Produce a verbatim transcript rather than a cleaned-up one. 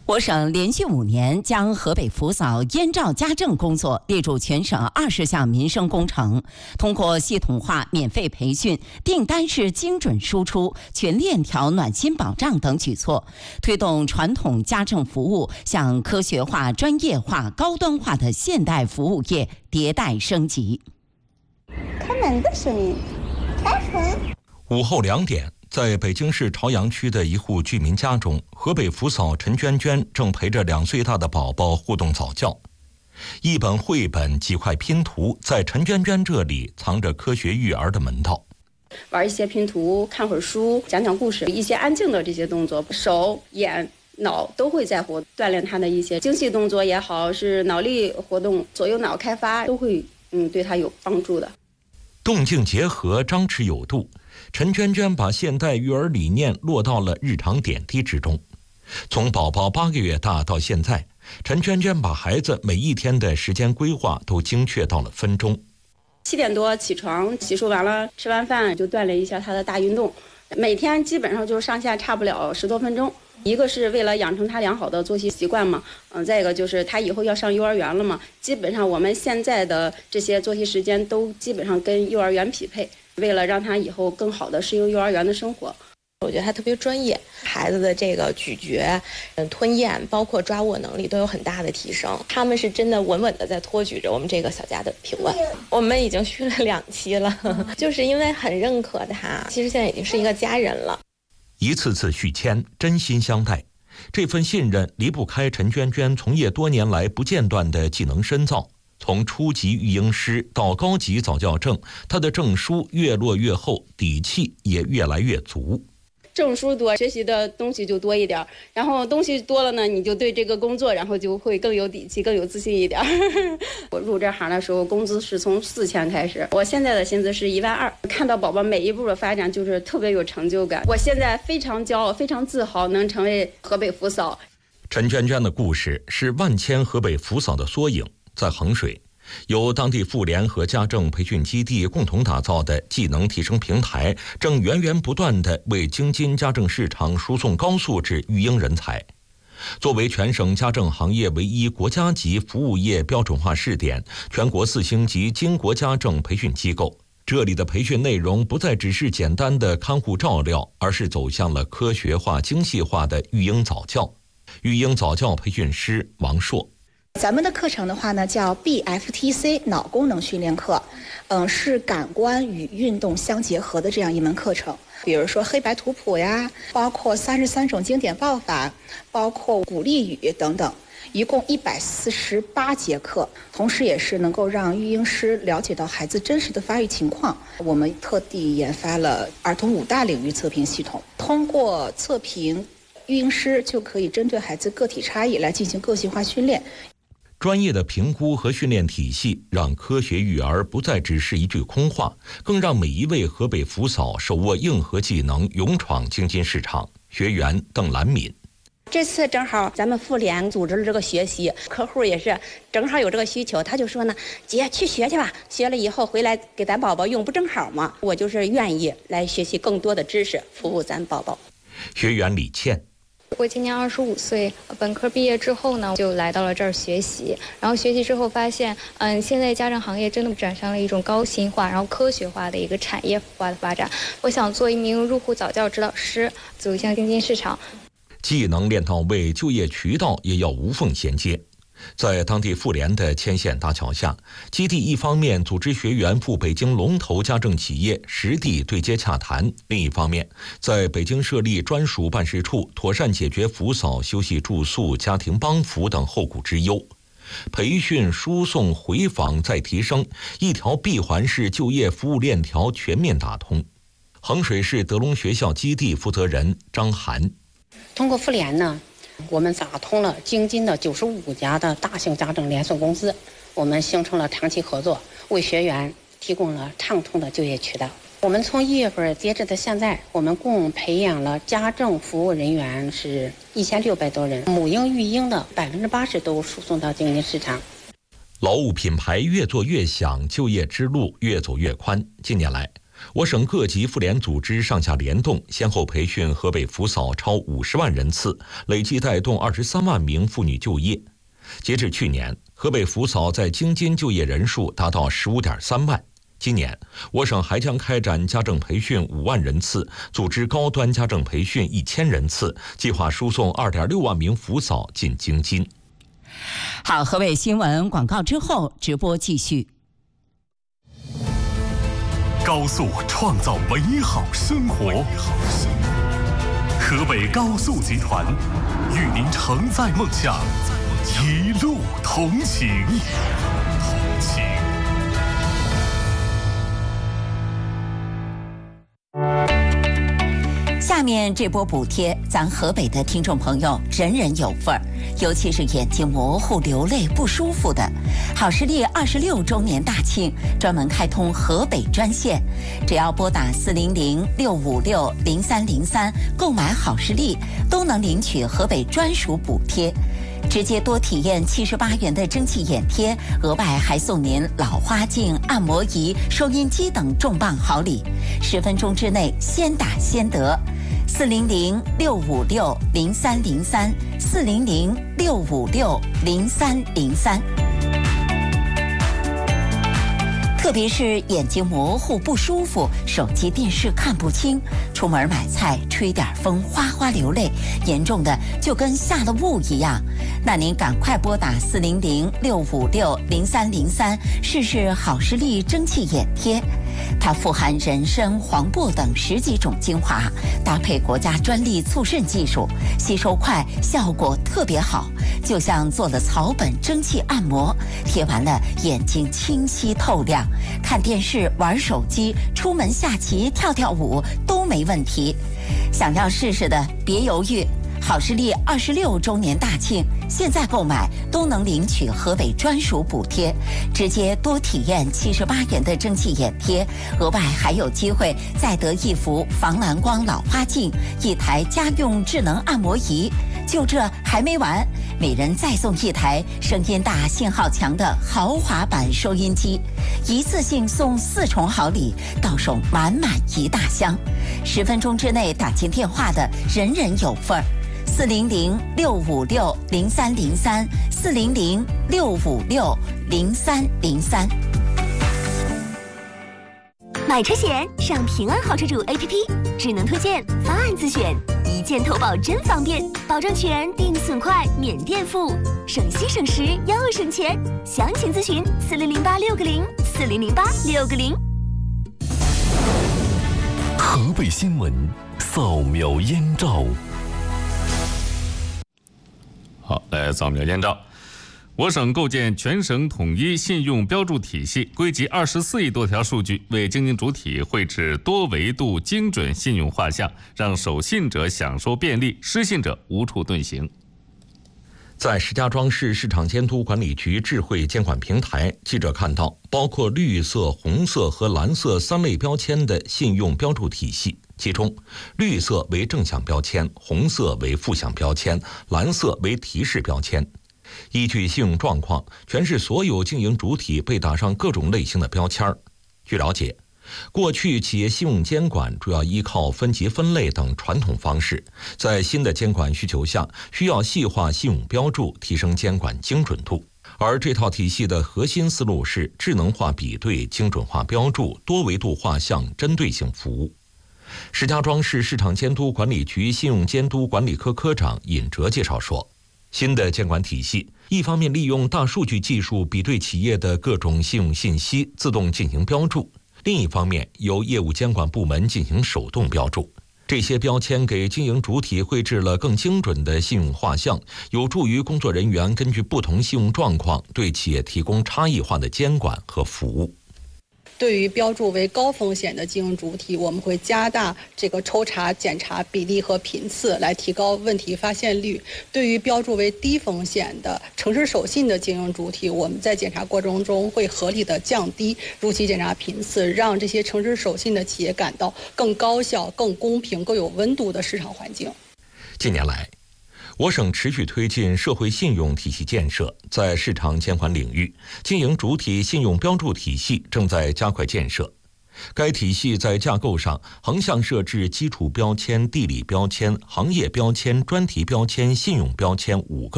我省连续五年将河北扶嫂燕赵家政工作列入全省二十项民生工程，通过系统化免费培训、订单式精准输出、全链条暖心保障等举措，推动传统家政服务向科学化、专业化、高端化的现代服务业迭代升级。 开门的声音，开门。 午后两点。在北京市朝阳区的一户居民家中，河北扶嫂陈娟娟正陪着两岁大的宝宝互动早教。一本绘本，几块拼图，在陈娟娟这里藏着科学育儿的门道。 玩一些拼图，看会儿书，讲讲故事，一些安静的这些动作，手、眼、脑都会在活，锻炼他的一些精细动作也好，是脑力活动、左右脑开发，都会嗯对他有帮助的。 动静结合，张弛有度。陈娟娟把现代育儿理念落到了日常点滴之中。从宝宝八个月大到现在，陈娟娟把孩子每一天的时间规划都精确到了分钟。 七点多起床，洗漱完了，吃完饭就锻炼一下他的大运动。每天基本上就上下差不了十多分钟。一个是为了养成他良好的作息习惯嘛，嗯，再一个就是他以后要上幼儿园了嘛，基本上我们现在的这些作息时间都基本上跟幼儿园匹配，为了让他以后更好的适应幼儿园的生活。 我觉得他特别专业，孩子的这个咀嚼、嗯吞咽，包括抓握能力都有很大的提升。他们是真的稳稳的在托举着我们这个小家的平稳。我们已经续了两期了，就是因为很认可他，其实现在已经是一个家人了。 一次次续签，真心相待，这份信任离不开陈娟娟从业多年来不间断的技能深造。从初级育婴师到高级早教证，她的证书越落越厚，底气也越来越足。 证书多，学习的东西就多一点，然后东西多了呢，你就对这个工作，然后就会更有底气，更有自信一点。我入这行的时候，工资是从四千开始，我现在的薪资是一万二。看到宝宝每一步的发展，就是特别有成就感。我现在非常骄傲，非常自豪，能成为河北扶嫂。 陈娟娟的故事是万千河北扶嫂的缩影。在衡水，由当地妇联和家政培训基地共同打造的技能提升平台，正源源不断地为京津家政市场输送高素质育婴人才。作为全省家政行业唯一国家级服务业标准化试点、全国四星级经国家政培训机构，这里的培训内容不再只是简单的看护照料，而是走向了科学化、精细化的育婴早教。育婴早教培训师王硕。 咱们的课程的话呢，叫 B F T C 脑功能训练课，嗯，是感官与运动相结合的这样一门课程。比如说黑白图谱呀，包括三十三种经典抱法，包括鼓励语等等，一共一百四十八节课，同时也是能够让育婴师了解到孩子真实的发育情况。我们特地研发了儿童五大领域测评系统，通过测评，育婴师就可以针对孩子个体差异来进行个性化训练。 专业的评估和训练体系，让科学育儿不再只是一句空话，更让每一位河北扶嫂手握硬核技能，勇闯京津市场。学员邓兰敏。 这次正好咱们妇联组织了这个学习，客户也是正好有这个需求，他就说呢，姐去学去吧，学了以后回来给咱宝宝用，不正好吗？我就是愿意来学习更多的知识，服务咱宝宝。 学员李倩。 我今年二十五岁，本科毕业之后呢，就来到了这儿学习。然后学习之后发现，嗯，现在家政行业真的转向了一种高薪化，然后科学化的一个产业化的发展。我想做一名入户早教指导师，走向京津市场。 技能练到位，就业渠道也要无缝衔接。在当地妇联的牵线搭桥下，基地一方面组织学员赴北京龙头家政企业实地对接洽谈，另一方面在北京设立专属办事处，妥善解决扶嫂休息住宿、家庭帮扶等后顾之忧。培训、输送、回访再提升，一条闭环式就业服务链条全面打通。衡水市德龙学校基地负责人张涵。 通过妇联呢，我们打通了京津的九十五家的大型家政连锁公司，我们形成了长期合作，为学员提供了畅通的就业渠道。我们从一月份截止到现在，我们共培养了家政服务人员是一千六百多人，母婴育婴的百分之八十都输送到京津市场。 劳务品牌越做越响，就业之路越走越宽。近年来， 我省各级妇联组织上下联动，先后培训河北扶嫂超五十万人次，累计带动二十三万名妇女就业。截至去年，河北扶嫂在京津就业人数达到十五点三万。今年，我省还将开展家政培训五万人次，组织高端家政培训一千人次，计划输送二点六万名扶嫂进京津。 好，河北新闻广告之后，直播继续。 高速创造美好生活，河北高速集团与您承载梦想，一路同行。同行。 下面这波补贴，咱河北的听众朋友人人有份儿，尤其是眼睛模糊、流泪不舒服的。好视力二十六周年大庆，专门开通河北专线，只要拨打四零零六五六零三零三购买好视力，都能领取河北专属补贴。直接多体验七十八元的蒸汽眼贴，额外还送您老花镜、按摩仪、收音机等重磅好礼，十分钟之内先打先得。四零零六五六零三零三，四零零六五六零三零三。特别是眼睛模糊不舒服，手机电视看不清，出门买菜吹点风哗哗流泪，严重的就跟下了雾一样。那您赶快拨打四零零六五六零三零三，试试好视力蒸汽眼贴。它富含人参、黄柏等十几种精华，搭配国家专利促渗技术，吸收快，效果特别好，就像做了草本蒸汽按摩，贴完了眼睛清晰透亮，看电视、玩手机、出门下棋、跳跳舞都没问题。想要试试的别犹豫，好视力二十六周年大庆，现在购买都能领取河北专属补贴，直接多体验七十八元的蒸汽眼贴，额外还有机会再得一幅防蓝光老花镜、一台家用智能按摩仪。就这还没完，每人再送一台声音大、信号强的豪华版收音机，一次性送四重好礼，到手满满一大箱。十分钟之内打进电话的人人有份儿。四零零六五六零三零三，四零零六五六零三零三。 买车险上平安好车主 A P P， 智能推荐，方案自选，一键投保真方便，保证全，定损快，免垫付，省心省时又省钱。详情咨询四零零八六个零，四零零八六个零。 河北新闻扫描燕赵。 好，来扫描燕赵。我省构建全省统一信用标注体系，归集二十四亿多条数据，为经营主体绘制多维度精准信用画像，让守信者享受便利，失信者无处遁形。 在石家庄市市场监督管理局智慧监管平台，记者看到包括绿色、红色和蓝色三类标签的信用标注体系，其中绿色为正向标签，红色为负向标签，蓝色为提示标签。依据信用状况，全市所有经营主体被打上各种类型的标签。据了解，过去企业信用监管主要依靠分级分类等传统方式，在新的监管需求下，需要细化信用标注，提升监管精准度。而这套体系的核心思路是智能化比对、精准化标注、多维度画像、针对性服务。石家庄市市场监督管理局信用监督管理科科长尹哲介绍说，新的监管体系一方面利用大数据技术比对企业的各种信用信息，自动进行标注，另一方面由业务监管部门进行手动标注。这些标签给经营主体绘制了更精准的信用画像，有助于工作人员根据不同信用状况对企业提供差异化的监管和服务。 对于标注为高风险的经营主体，我们会加大这个抽查检查比例和频次，来提高问题发现率。对于标注为低风险的诚实守信的经营主体，我们在检查过程中会合理的降低如期检查频次，让这些诚实守信的企业感到更高效、更公平、更有温度的市场环境。 近年来，我省持续推进社会信用体系建设，在市场监管领域，经营主体信用标注体系正在加快建设。 该体系在架构上横向设置基础标签、地理标签、行业标签、专题标签、信用标签五个